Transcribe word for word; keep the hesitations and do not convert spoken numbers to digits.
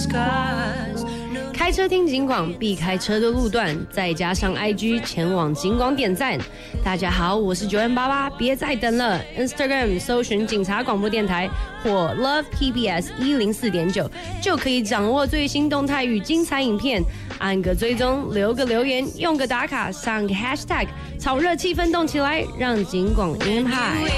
开车听警广，避开车的路段，再加上 I G 前往警广点赞。大家好，我是九 N 八八，别再等了 ！Instagram 搜寻警察广播电台或 Love P B S 一零四点九，就可以掌握最新动态与精彩影片。按个追踪，留个留言，用个打卡，上个 Hashtag， 炒热气氛动起来，让警广 aim high。